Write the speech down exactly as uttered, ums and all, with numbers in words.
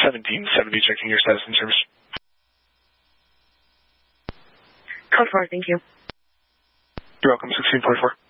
seventeen seventy, checking your status in service. Code four, thank you. You're welcome, sixteen forty-four.